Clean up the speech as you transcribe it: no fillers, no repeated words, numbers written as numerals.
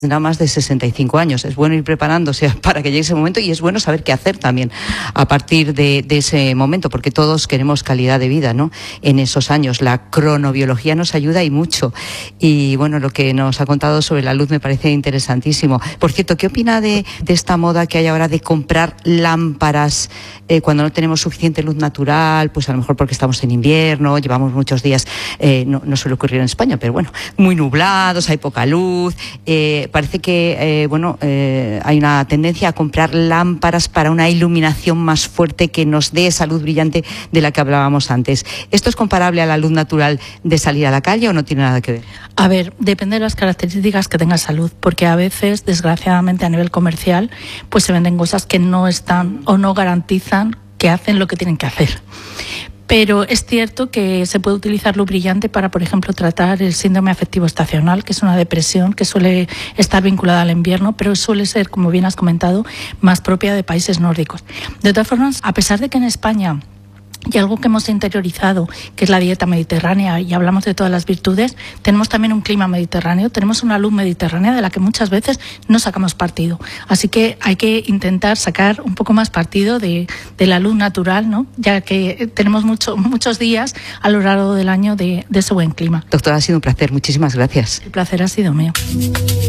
tendrá más de 65 años. Es bueno ir preparándose para que llegue ese momento y es bueno saber qué hacer también a partir de ese momento, porque todos queremos calidad de vida, ¿no? En esos años. La cronobiología nos ayuda y mucho. Y bueno, lo que nos ha contado sobre la luz me parece interesantísimo. Por cierto, ¿qué opina de esta moda que hay ahora de comprar lámparas cuando no tenemos suficiente luz natural? Pues a lo mejor porque estamos en invierno, llevamos muchos días, no suele ocurrir en España, pero bueno, muy nublados, hay poca luz. Parece que hay una tendencia a comprar lámparas para una iluminación más fuerte que nos dé esa luz brillante de la que hablábamos antes. ¿Esto es comparable a la luz natural de salir a la calle o no tiene nada que ver? A ver, depende de las características que tenga esa luz, porque a veces, desgraciadamente, a nivel comercial, pues se venden cosas que no están o no garantizan que hacen lo que tienen que hacer. Pero es cierto que se puede utilizar luz brillante para, por ejemplo, tratar el síndrome afectivo estacional, que es una depresión que suele estar vinculada al invierno, pero suele ser, como bien has comentado, más propia de países nórdicos. De todas formas, a pesar de que en España y algo que hemos interiorizado, que es la dieta mediterránea, y hablamos de todas las virtudes, tenemos también un clima mediterráneo, tenemos una luz mediterránea de la que muchas veces no sacamos partido. Así que hay que intentar sacar un poco más partido de la luz natural, ¿no? Ya que tenemos muchos días a lo largo del año de ese buen clima. Doctora, ha sido un placer. Muchísimas gracias. El placer ha sido mío.